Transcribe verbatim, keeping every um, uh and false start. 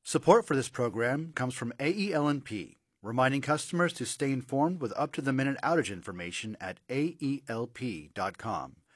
Support for this program comes from A E L N P, reminding customers to stay informed with up-to-the-minute outage information at A E L P dot com.